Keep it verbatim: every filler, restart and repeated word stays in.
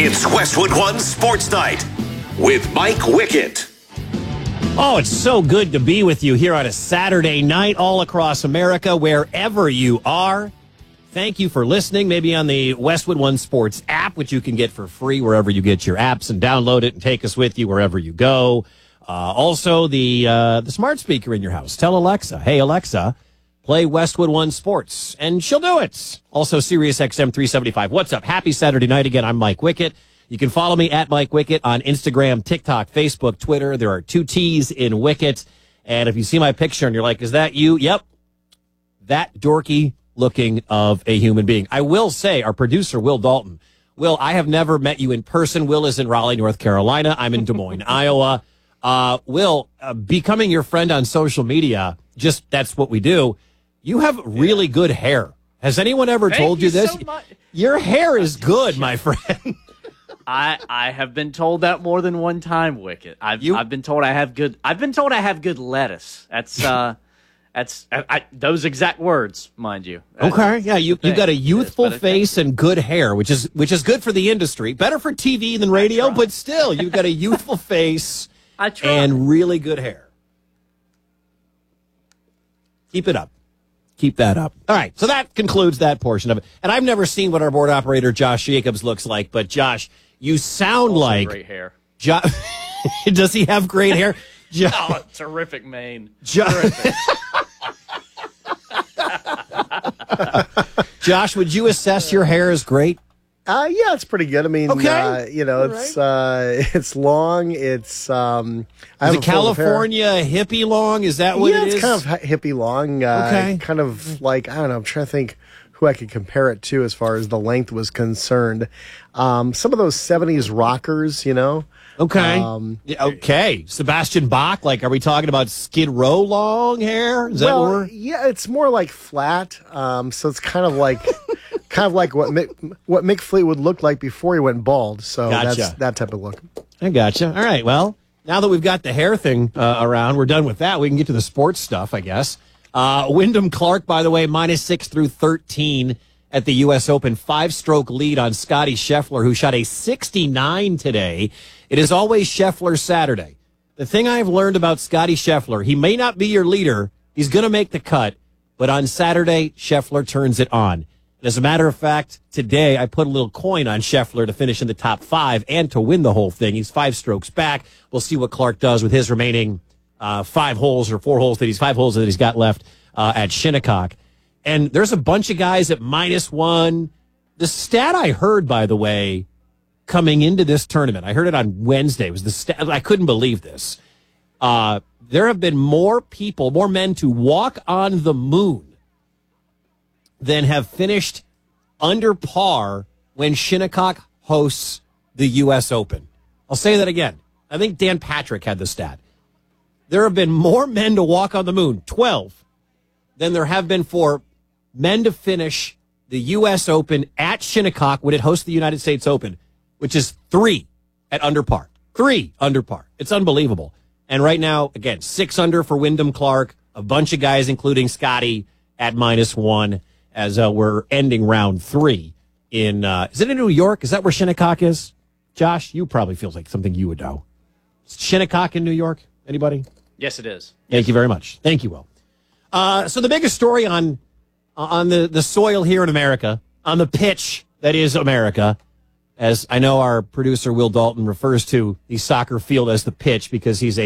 It's Westwood One Sports Night with Mike Wickett. Oh, it's so good to be with you here on a Saturday night all across America, wherever you are. Thank you for listening, maybe on the Westwood One Sports app, which you can get for free wherever you get your apps, and download it and take us with you wherever you go. Uh, also, the uh, the smart speaker in your house. Tell Alexa, hey, Alexa, play Westwood One Sports, and she'll do it. Also, Sirius X M three seventy-five. What's up? Happy Saturday night again. I'm Mike Wickett. You can follow me at Mike Wickett on Instagram, TikTok, Facebook, Twitter. There are two T's in Wickett. And if you see my picture and you're like, is that you? Yep. That dorky looking of a human being. I will say, our producer, Will Dalton. Will, I have never met you in person. Will is in Raleigh, North Carolina. I'm in Des Moines, Iowa. Uh, Will, uh, becoming your friend on social media, just that's what we do. You have really good hair. Has anyone ever Thank told you, you this? so much. Your hair is good, my friend. I I have been told that more than one time, Wickett. I've You- I've been told I have good. I've been told I have good lettuce. That's uh, that's I, I, those exact words, mind you. Okay, yeah, you you got a It is, youthful but it- face and good hair, which is which is good for the industry. Better for T V than radio, try. but still, you've got a youthful face I try. and really good hair. Keep it up. Keep that up. All right, so that concludes that portion of it. And I've never seen what our board operator, Josh Jacobs, looks like, but Josh, you sound Also like... great hair. Jo- Does he have great hair? Jo- Oh, terrific mane. Jo- Terrific. Josh, would you assess your hair as great? Uh, yeah, it's pretty good. I mean, Okay. uh, you know, All it's uh, it's long. It's um, I Is have it a full of hair. California hippie long? Is that what yeah, it is? it's kind of hi- hippie long. Uh, Okay. Kind of like, I don't know. I'm trying to think who I could compare it to as far as the length was concerned. Um, some of those seventies rockers, you know. Okay. Um, Yeah, okay. Sebastian Bach, like, are we talking about Skid Row long hair? Is that well, what we're... yeah, it's more like flat. Um, so it's kind of like, kind of like what Mick, what Mick Fleetwood looked like before he went bald. So Gotcha. that's that type of look. I gotcha. All right. Well, now that we've got the hair thing uh, around, we're done with that. We can get to the sports stuff, I guess. Uh, Wyndham Clark, by the way, minus six through thirteen at the U S Open. Five-stroke lead on Scotty Scheffler, who shot a sixty-nine today. It is always Scheffler Saturday. The thing I've learned about Scotty Scheffler, he may not be your leader. He's going to make the cut. But on Saturday, Scheffler turns it on. As a matter of fact, today I put a little coin on Scheffler to finish in the top five and to win the whole thing. He's five strokes back. We'll see what Clark does with his remaining uh, five holes or four holes that he's five holes that he's got left uh, at Shinnecock. And there's a bunch of guys at minus one. The stat I heard, by the way, coming into this tournament, I heard it on Wednesday. It was the stat. I couldn't believe this. Uh, there have been more people, more men to walk on the moon than have finished under par when Shinnecock hosts the U S Open. I'll say that again. I think Dan Patrick had the stat. There have been more men to walk on the moon, twelve, than there have been for men to finish the U S Open at Shinnecock when it hosts the United States Open, which is three at under par. Three under par. It's unbelievable. And right now, again, six under for Wyndham Clark, a bunch of guys, including Scotty, at minus one as uh, we're ending round three in, uh, is it in New York? Is that where Shinnecock is? Josh, you probably feels like something you would know. Is Shinnecock in New York? Anybody? Yes, it is. Thank you very much. Thank you, Will. Uh, so the biggest story on on the, the soil here in America, on the pitch that is America, as I know our producer Will Dalton refers to the soccer field as the pitch because he's a